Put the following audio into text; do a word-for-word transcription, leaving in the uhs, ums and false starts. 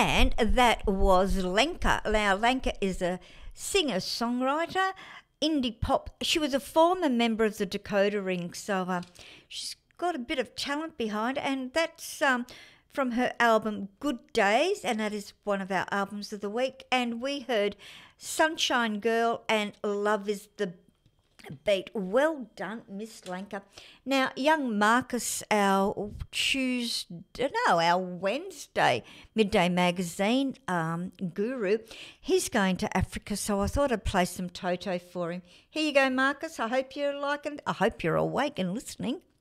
And that was Lenka. Now, Lenka is a singer-songwriter, indie pop. She was a former member of the Dakota Ring, so uh, she's got a bit of talent behind her, and that's um, from her album Good Days, and that is one of our albums of the week. And we heard Sunshine Girl and Love is the Beat. Well done, Miss Lenka. Now, young Marcus, our Tuesday, no, our Wednesday Midday Magazine um, guru, he's going to Africa, so I thought I'd play some Toto for him. Here you go, Marcus. I hope you're liking. I hope you're awake and listening.